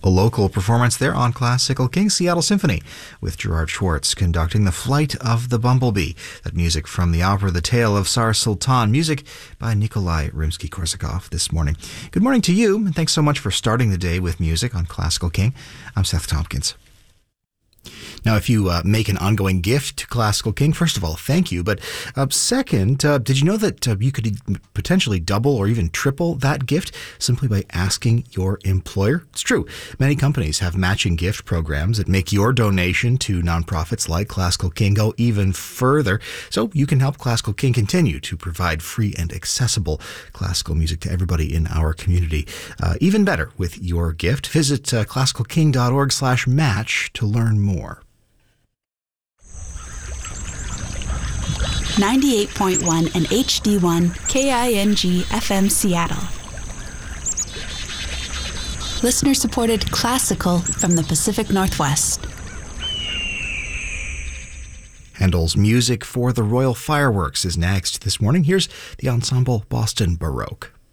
A local performance there on Classical King, Seattle Symphony, with Gerard Schwartz conducting The Flight of the Bumblebee. That music from the opera The Tale of Tsar Sultan, music by Nikolai Rimsky-Korsakov this morning. Good morning to you, and thanks so much for starting the day with music on Classical King. I'm Seth Tompkins. Now, if you make an ongoing gift to Classical King, first of all, thank you. But second, did you know that you could potentially double or even triple that gift simply by asking your employer? It's true. Many companies have matching gift programs that make your donation to nonprofits like Classical King go even further. So you can help Classical King continue to provide free and accessible classical music to everybody in our community. Even better with your gift. Visit classicalking.org/match to learn more. 98.1 and HD1 KING FM Seattle. Listener-supported classical from the Pacific Northwest. Handel's music for the Royal Fireworks is next this morning. Here's the ensemble Boston Baroque.